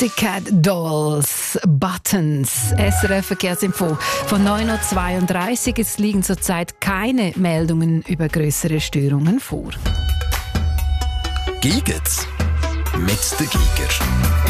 Pussycat Dolls, Buttons, SRF Verkehrsinfo von 9.32 Uhr. Es liegen zurzeit keine Meldungen über grössere Störungen vor. Giget's mit der Giger.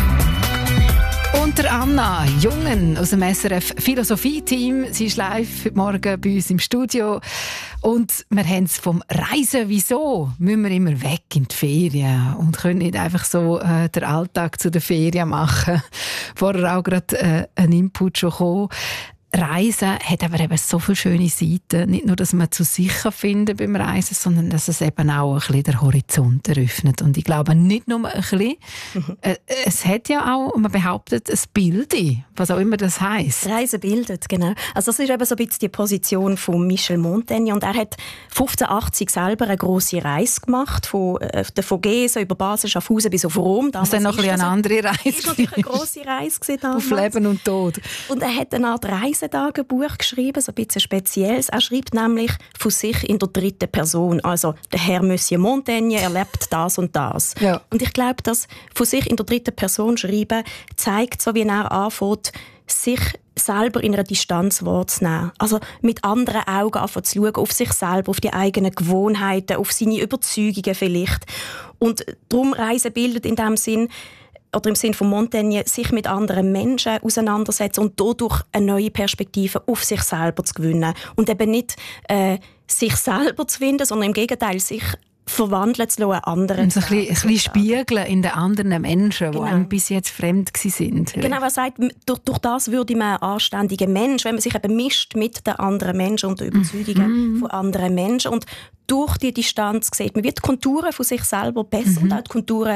Und der Anna Jungen aus dem SRF Philosophie-Team. Sie ist live heute Morgen bei uns im Studio. Und wir haben es vom Reisen. Wieso müssen wir immer weg in die Ferien und können nicht einfach so den Alltag zu den Ferien machen? Vorher auch gerade ein Input schon gekommen. Reisen hat aber eben so viele schöne Seiten. Nicht nur, dass man zu sich finden beim Reisen, sondern dass es eben auch ein bisschen den Horizont eröffnet. Und ich glaube, nicht nur ein bisschen. Es hat ja auch, man behauptet, ein Bild, was auch immer das heisst. Reisen bildet, genau. Also das ist eben so ein bisschen die Position von Michel Montaigne. Und er hat 1580 selber eine grosse Reise gemacht, von der Vogesen über Basel, Schaffhausen bis auf Rom. Das ist dann noch eine andere Reise. Das war natürlich eine grosse Reise damals. Auf Leben und Tod. Und er hat eine Art Reisetagebuch geschrieben, so ein bisschen Spezielles. Er schreibt nämlich von sich in der dritten Person. Also der Herr Monsieur Montaigne erlebt das und das. Ja. Und ich glaube, dass von sich in der dritten Person schreiben zeigt, so wie er anfängt, sich selber in einer Distanz wahrzunehmen. Also mit anderen Augen anfangen zu schauen, auf sich selber, auf die eigenen Gewohnheiten, auf seine Überzeugungen vielleicht. Und darum Reisen bildet in dem Sinn, oder im Sinn von Montaigne, sich mit anderen Menschen auseinandersetzen und dadurch eine neue Perspektive auf sich selber zu gewinnen. Und eben nicht sich selber zu finden, sondern im Gegenteil, sich verwandeln zu lassen, anderen. Und so ein bisschen spiegeln in den anderen Menschen, die einem bis jetzt fremd waren. Genau, er sagt, durch das würde man ein anständiger Mensch, wenn man sich eben mischt mit den anderen Menschen und den Überzeugungen von anderen Menschen. Und durch die Distanz sieht man, wie die Konturen von sich selber besser und auch die Konturen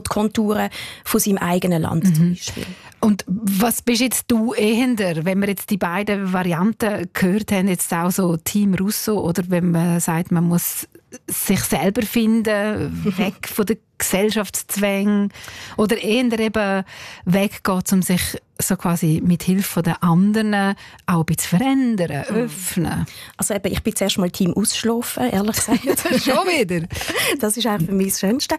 von seinem eigenen Land zum Beispiel. Und was bist jetzt du ehender, wenn wir jetzt die beiden Varianten gehört haben, jetzt auch so Team Russo, oder wenn man sagt, man muss sich selber finden, weg von den Gesellschaftszwängen, oder eher eben weggeht, um sich so quasi mit Hilfe der anderen auch ein bisschen verändern, öffnen? Also eben, ich bin zuerst mal Team Ausschlafen, ehrlich gesagt. Schon wieder? Das ist eigentlich für mich das Schönste.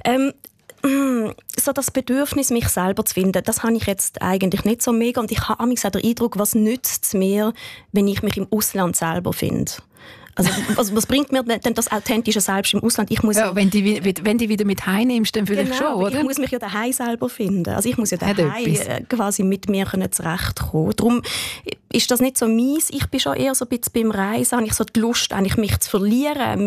So das Bedürfnis, mich selber zu finden, das habe ich jetzt eigentlich nicht so mega. Und ich habe auch den Eindruck, was nützt es mir, wenn ich mich im Ausland selber finde? Also was bringt mir denn das authentische Selbst im Ausland? Ich muss wenn du wieder mit heimnimmst, dann vielleicht schon, oder? Ich muss mich ja daheim selber finden. Also ich muss ja daheim quasi mit mir zurechtkommen. Darum ist das nicht so meins. Ich bin schon eher so ein bisschen beim Reisen, habe ich so die Lust, eigentlich mich zu verlieren,